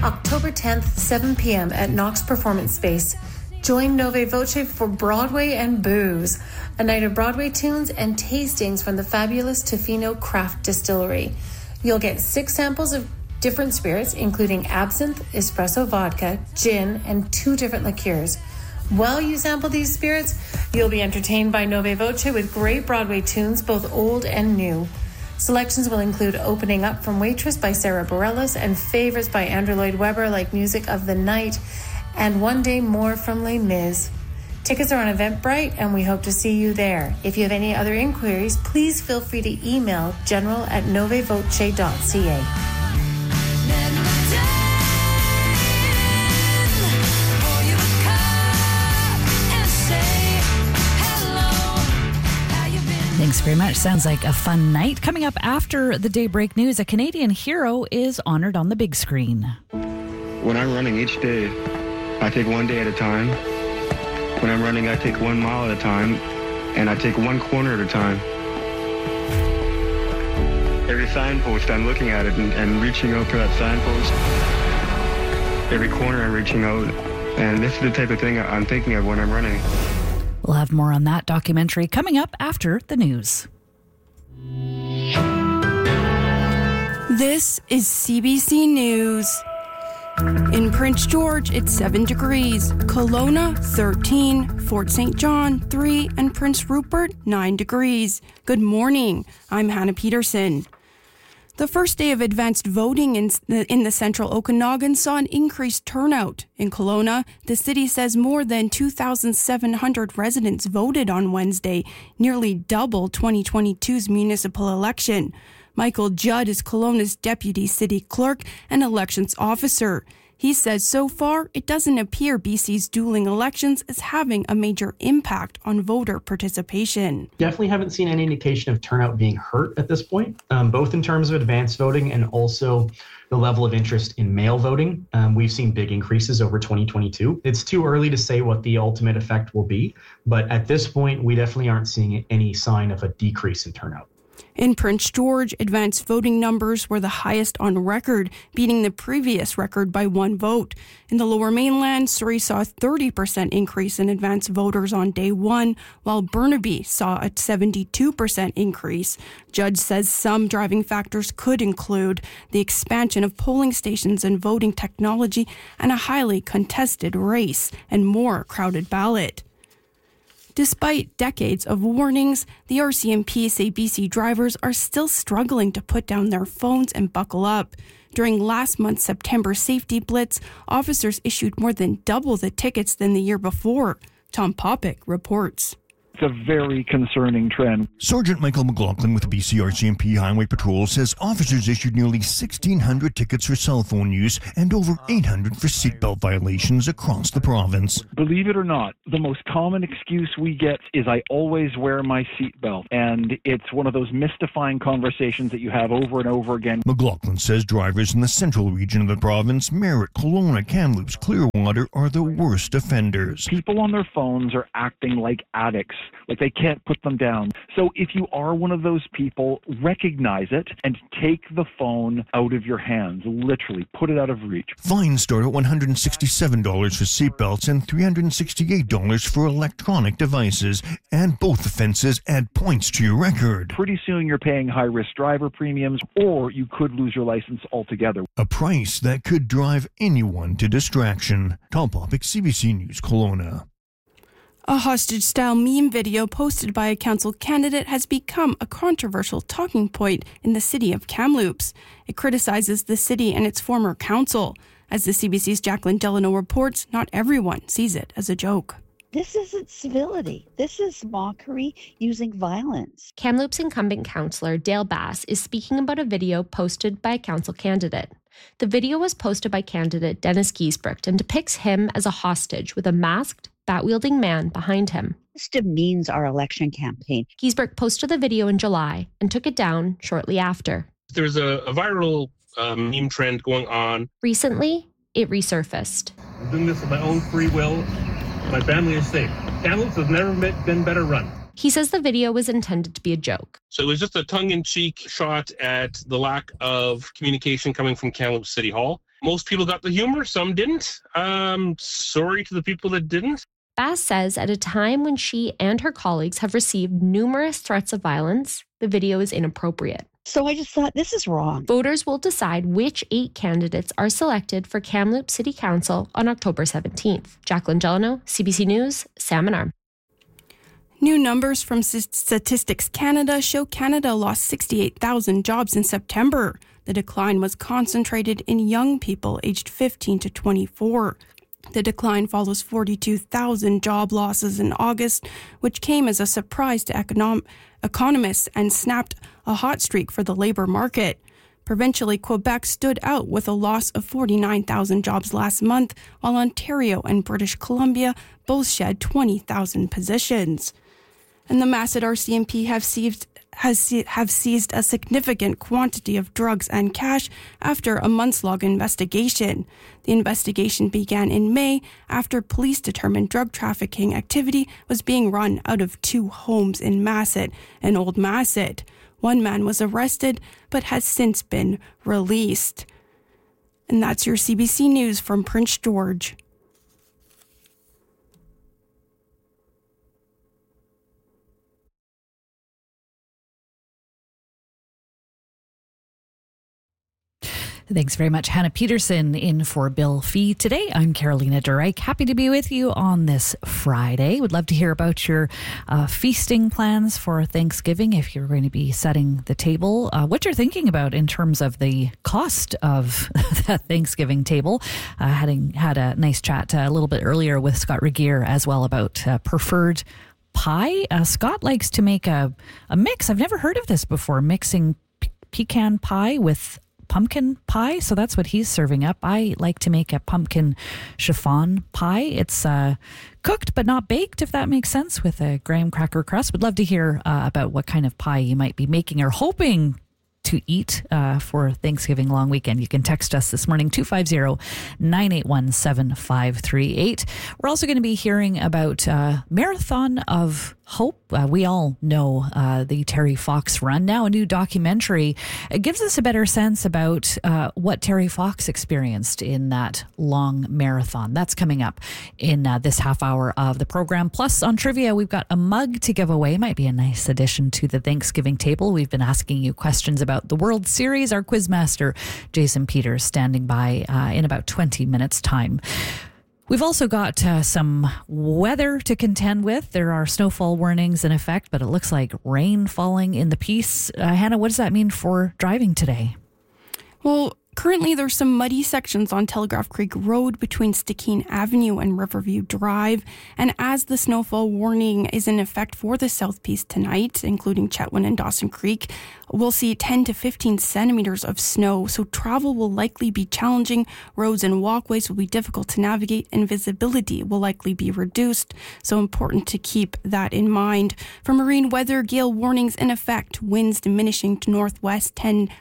October 10th, 7 p.m. at Knox Performance Space. Join Nove Voce for Broadway and Booze, a night of Broadway tunes and tastings from the fabulous Tofino Craft Distillery. You'll get 6 samples of different spirits, including absinthe, espresso vodka, gin, and 2 different liqueurs. While you sample these spirits, you'll be entertained by Nove Voce with great Broadway tunes, both old and new. Selections will include Opening Up from Waitress by Sarah Bareilles and favorites by Andrew Lloyd Webber like Music of the Night and One Day More from Les Mis. Tickets are on Eventbrite and we hope to see you there. If you have any other inquiries, please feel free to email general@novevoce.ca. Thanks very much. Sounds like a fun night. Coming up after the Daybreak News, a Canadian hero is honored on the big screen. When I'm running each day, I take one day at a time. When I'm running, I take 1 mile at a time, and I take 1 corner at a time. Every signpost, I'm looking at it and reaching out for that signpost. Every corner, I'm reaching out, and this is the type of thing I'm thinking of when I'm running. We'll have more on that documentary coming up after the news. This is CBC News. In Prince George, it's 7 degrees. Kelowna, 13. Fort St. John, 3. And Prince Rupert, 9 degrees. Good morning. I'm Hannah Peterson. The first day of advanced voting in the central Okanagan saw an increased turnout. In Kelowna, the city says more than 2,700 residents voted on Wednesday, nearly double 2022's municipal election. Michael Judd is Kelowna's deputy city clerk and elections officer. He says so far, it doesn't appear BC's dueling elections is having a major impact on voter participation. Definitely haven't seen any indication of turnout being hurt at this point, both in terms of advanced voting and also the level of interest in mail voting. We've seen big increases over 2022. It's too early to say what the ultimate effect will be, but at this point, we definitely aren't seeing any sign of a decrease in turnout. In Prince George, advanced voting numbers were the highest on record, beating the previous record by 1 vote. In the Lower Mainland, Surrey saw a 30% increase in advanced voters on day 1, while Burnaby saw a 72% increase. Judge says some driving factors could include the expansion of polling stations and voting technology and a highly contested race and more crowded ballot. Despite decades of warnings, the RCMP say BC drivers are still struggling to put down their phones and buckle up. During last month's September safety blitz, officers issued more than double the tickets than the year before. Tom Popick reports. It's a very concerning trend. Sergeant Michael McLaughlin with the BC RCMP Highway Patrol says officers issued nearly 1,600 tickets for cell phone use and over 800 for seatbelt violations across the province. Believe it or not, the most common excuse we get is I always wear my seatbelt. And it's one of those mystifying conversations that you have over and over again. McLaughlin says drivers in the central region of the province, Merritt, Kelowna, Kamloops, Clearwater, are the worst offenders. People on their phones are acting like addicts. Like they can't put them down. So if you are one of those people, recognize it and take the phone out of your hands. Literally, put it out of reach. Fines start at $167 for seatbelts and $368 for electronic devices. And both offenses add points to your record. Pretty soon you're paying high-risk driver premiums, or you could lose your license altogether. A price that could drive anyone to distraction. Tom Popick, CBC News, Kelowna. A hostage-style meme video posted by a council candidate has become a controversial talking point in the city of Kamloops. It criticizes the city and its former council. As the CBC's Jacqueline Delano reports, not everyone sees it as a joke. This isn't civility. This is mockery using violence. Kamloops incumbent councillor Dale Bass is speaking about a video posted by a council candidate. The video was posted by candidate Dennis Giesbrecht and depicts him as a hostage with a masked, bat-wielding man behind him. This demeans our election campaign. Giesbrecht posted the video in July and took it down shortly after. There's a viral meme trend going on. Recently, it resurfaced. I'm doing this of my own free will. My family is safe. Kamloops has never been better run. He says the video was intended to be a joke. So it was just a tongue-in-cheek shot at the lack of communication coming from Kamloops City Hall. Most people got the humor, some didn't. Sorry to the people that didn't. Bass says at a time when she and her colleagues have received numerous threats of violence, the video is inappropriate. So I just thought, this is wrong. Voters will decide which 8 candidates are selected for Kamloops City Council on October 17th. Jacqueline Delano, CBC News, Salmon Arm. New numbers from Statistics Canada show Canada lost 68,000 jobs in September. The decline was concentrated in young people aged 15 to 24. The decline follows 42,000 job losses in August, which came as a surprise to economists and snapped a hot streak for the labour market. Provincially, Quebec stood out with a loss of 49,000 jobs last month, while Ontario and British Columbia both shed 20,000 positions. And the Masset RCMP have seized a significant quantity of drugs and cash after a months-long investigation. The investigation began in May after police determined drug trafficking activity was being run out of 2 homes in Masset and Old Masset. One man was arrested but has since been released. And that's your CBC News from Prince George. Thanks very much, Hannah Peterson, in for Bill Fee. Today, I'm Carolina Durek. Happy to be with you on this Friday. Would love to hear about your feasting plans for Thanksgiving if you're going to be setting the table. What you're thinking about in terms of the cost of that Thanksgiving table. Having had a nice chat a little bit earlier with Scott Regier as well about preferred pie. Scott likes to make a mix. I've never heard of this before, mixing pecan pie with pumpkin pie, so that's what he's serving up. I like to make a pumpkin chiffon pie. It's cooked but not baked, if that makes sense, with a graham cracker crust. Would love to hear about what kind of pie you might be making or hoping to eat for Thanksgiving long weekend. You can text us this morning, 250-981-7538. We're also going to be hearing about Marathon of Hope. We all know the Terry Fox run. Now a new documentary. It gives us a better sense about what Terry Fox experienced in that long marathon. That's coming up in this half hour of the program. Plus on trivia, we've got a mug to give away. Might be a nice addition to the Thanksgiving table. We've been asking you questions about the World Series. Our quizmaster, Jason Peters, standing by in about 20 minutes time. We've also got some weather to contend with. There are snowfall warnings in effect, but it looks like rain falling in the piece. Hannah, what does that mean for driving today? Well, currently there's some muddy sections on Telegraph Creek Road between Stikeen Avenue and Riverview Drive. And as the snowfall warning is in effect for the South Piece tonight, including Chetwynd and Dawson Creek, we'll see 10 to 15 centimeters of snow. So travel will likely be challenging. Roads and walkways will be difficult to navigate and visibility will likely be reduced. So important to keep that in mind. For marine weather, gale warnings in effect. Winds diminishing to northwest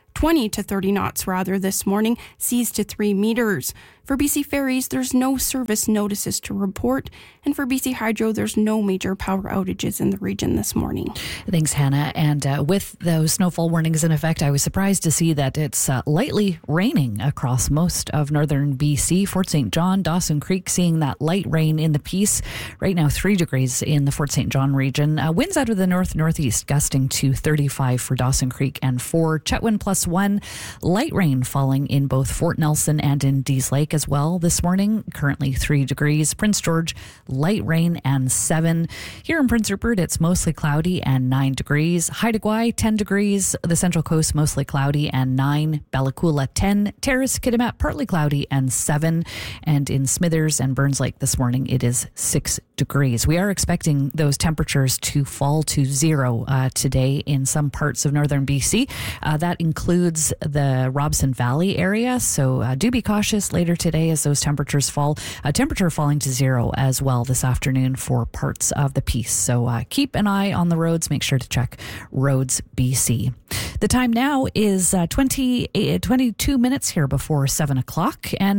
20 to 30 knots rather this morning, seas to 3 meters. For BC Ferries, there's no service notices to report. And for BC Hydro, there's no major power outages in the region this morning. Thanks, Hannah. And with those snowfall warnings in effect, I was surprised to see that it's lightly raining across most of northern BC. Fort St. John, Dawson Creek, seeing that light rain in the piece. Right now, 3 degrees in the Fort St. John region. Winds out of the north-northeast, gusting to 35 for Dawson Creek and 4. Chetwynd +1. Light rain falling in both Fort Nelson and in Dease Lake as well this morning. Currently 3 degrees. Prince George, light rain and 7. Here in Prince Rupert, it's mostly cloudy and 9 degrees. Haida Gwaii, 10 degrees. The Central Coast, mostly cloudy and 9. Bella Coola, 10. Terrace, Kitimat, partly cloudy and 7. And in Smithers and Burns Lake this morning, it is 6 degrees. We are expecting those temperatures to fall to 0 today in some parts of northern BC. That includes the Robson Valley area. So do be cautious later today as those temperatures fall. Temperature falling to 0 as well this afternoon for parts of the piece. So keep an eye on the roads. Make sure to check Roads BC. The time now is 22 minutes here before 7 o'clock. And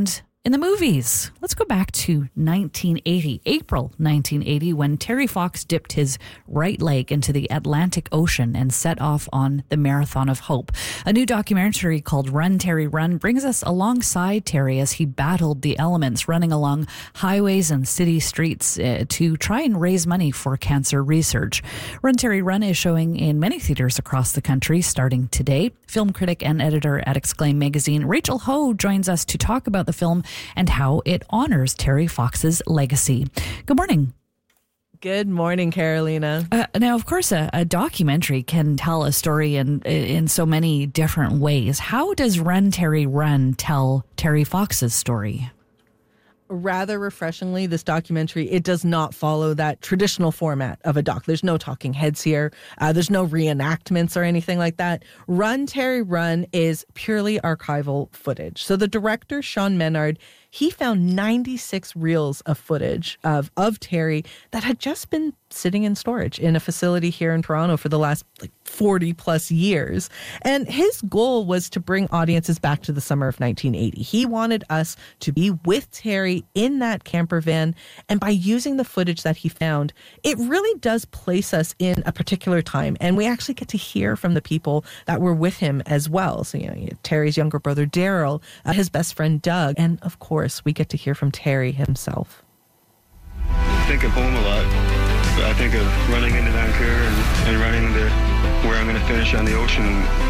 In the movies, let's go back to 1980, April 1980, when Terry Fox dipped his right leg into the Atlantic Ocean and set off on the Marathon of Hope. A new documentary called Run, Terry, Run brings us alongside Terry as he battled the elements, running along highways and city streets to try and raise money for cancer research. Run, Terry, Run is showing in many theaters across the country starting today. Film critic and editor at Exclaim magazine, Rachel Ho, joins us to talk about the film and how it honors Terry Fox's legacy. Good morning. Good morning, Carolina. Now, of course, a documentary can tell a story in so many different ways. How does Run, Terry, Run tell Terry Fox's story? Rather refreshingly, this documentary, it does not follow that traditional format of a doc. There's no talking heads here. There's no reenactments or anything like that. Run, Terry, Run is purely archival footage. So the director, Sean Menard, he found 96 reels of footage of Terry that had just been sitting in storage in a facility here in Toronto for the last 40 plus years. And his goal was to bring audiences back to the summer of 1980. He wanted us to be with Terry in that camper van. And by using the footage that he found, it really does place us in a particular time. And we actually get to hear from the people that were with him as well. So, you have Terry's younger brother, Daryl, his best friend, Doug, and of course, we get to hear from Terry himself. I think of home a lot. I think of running into Vancouver and running into where I'm going to finish on the ocean.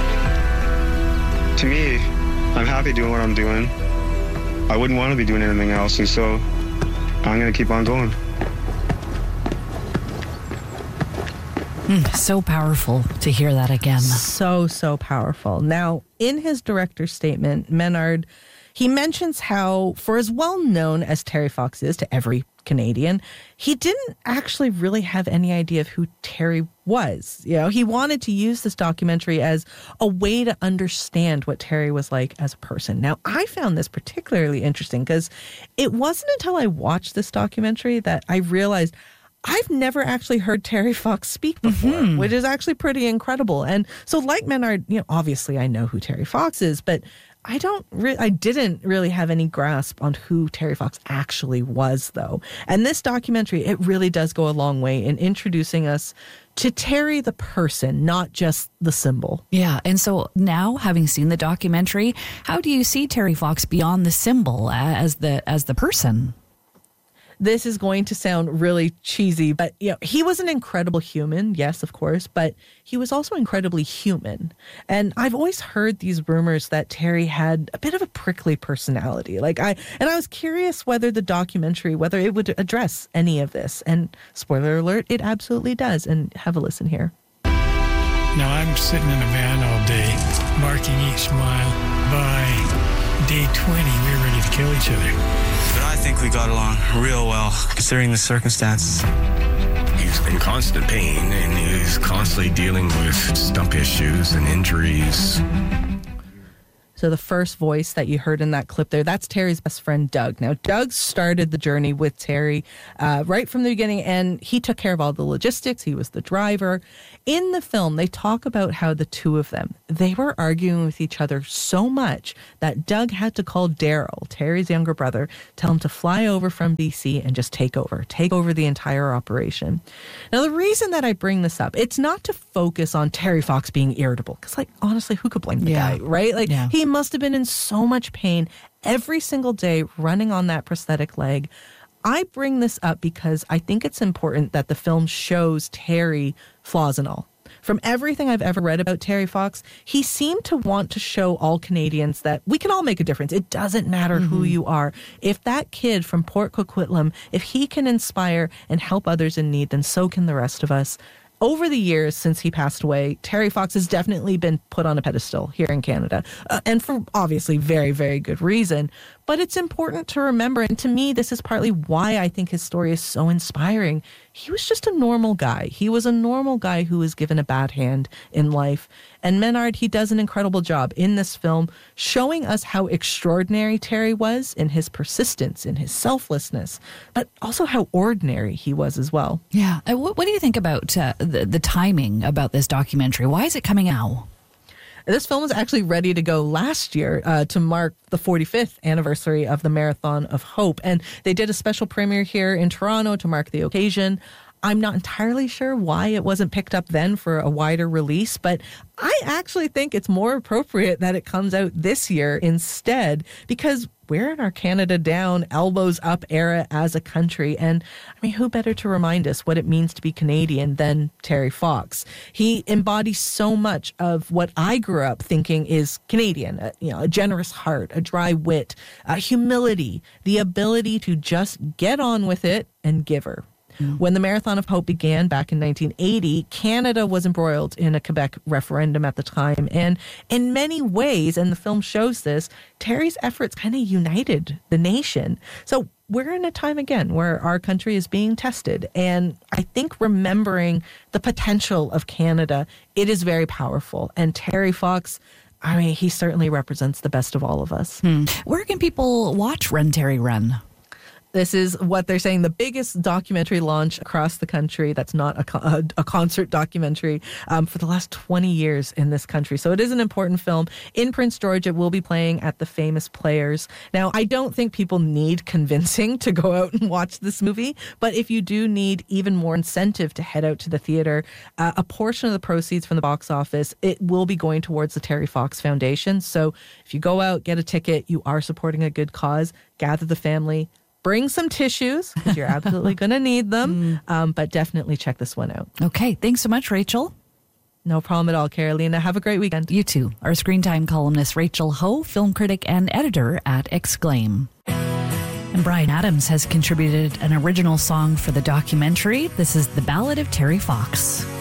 To me, I'm happy doing what I'm doing. I wouldn't want to be doing anything else, and so I'm going to keep on going. So powerful to hear that again. So powerful. Now, in his director's statement, Menard, he mentions how, for as well known as Terry Fox is to every Canadian, he didn't actually really have any idea of who Terry was. He wanted to use this documentary as a way to understand what Terry was like as a person. Now, I found this particularly interesting because it wasn't until I watched this documentary that I realized I've never actually heard Terry Fox speak before, which is actually pretty incredible. And so like Menard, obviously I know who Terry Fox is, but I didn't really have any grasp on who Terry Fox actually was, though. And this documentary, it really does go a long way in introducing us to Terry the person, not just the symbol. Yeah. And so now, having seen the documentary, how do you see Terry Fox beyond the symbol as the person? This is going to sound really cheesy, but he was an incredible human, yes, of course, but he was also incredibly human. And I've always heard these rumors that Terry had a bit of a prickly personality. I was curious whether the documentary, whether it would address any of this. And spoiler alert, it absolutely does. And have a listen here. Now I'm sitting in a van all day, marking each mile. By day 20, we were ready to kill each other. But I think we got along real well, considering the circumstances. He's in constant pain, and he's constantly dealing with stump issues and injuries. So the first voice that you heard in that clip there, that's Terry's best friend, Doug. Now, Doug started the journey with Terry right from the beginning, and he took care of all the logistics. He was the driver. In the film, they talk about how the two of them, they were arguing with each other so much that Doug had to call Daryl, Terry's younger brother, tell him to fly over from BC and just take over the entire operation. Now, the reason that I bring this up, it's not to focus on Terry Fox being irritable, because, honestly, who could blame the guy, right? He must have been in so much pain every single day running on that prosthetic leg. I bring this up because I think it's important that the film shows Terry, flaws and all. From everything I've ever read about Terry Fox, he seemed to want to show all Canadians that we can all make a difference. It doesn't matter who you are. If that kid from Port Coquitlam, if he can inspire and help others in need, then so can the rest of us. Over the years since he passed away, Terry Fox has definitely been put on a pedestal here in Canada, and for obviously very, very good reason. But it's important to remember, and to me, this is partly why I think his story is so inspiring. He was just a normal guy. He was a normal guy who was given a bad hand in life. And Menard, he does an incredible job in this film showing us how extraordinary Terry was in his persistence, in his selflessness, but also how ordinary he was as well. Yeah. What do you think about the timing about this documentary? Why is it coming out? This film was actually ready to go last year to mark the 45th anniversary of the Marathon of Hope. And they did a special premiere here in Toronto to mark the occasion. I'm not entirely sure why it wasn't picked up then for a wider release, but I actually think it's more appropriate that it comes out this year instead, because we're in our Canada down, elbows up era as a country. And I mean, who better to remind us what it means to be Canadian than Terry Fox? He embodies so much of what I grew up thinking is Canadian, a generous heart, a dry wit, humility, the ability to just get on with it and give her. When the Marathon of Hope began back in 1980, Canada was embroiled in a Quebec referendum at the time. And in many ways, and the film shows this, Terry's efforts kind of united the nation. So we're in a time again where our country is being tested. And I think remembering the potential of Canada, it is very powerful. And Terry Fox, I mean, he certainly represents the best of all of us. Where can people watch Run, Terry, Run? This is what they're saying, the biggest documentary launch across the country that's not a concert documentary for the last 20 years in this country. So it is an important film. In Prince George, it will be playing at the Famous Players. Now, I don't think people need convincing to go out and watch this movie, but if you do need even more incentive to head out to the theater, a portion of the proceeds from the box office, it will be going towards the Terry Fox Foundation. So if you go out, get a ticket, you are supporting a good cause, gather the family, bring some tissues, because you're absolutely going to need them, but definitely check this one out. Okay, thanks so much, Rachel. No problem at all, Carolina. Have a great weekend. You too. Our Screen Time columnist, Rachel Ho, film critic and editor at Exclaim. And Bryan Adams has contributed an original song for the documentary. This is The Ballad of Terry Fox.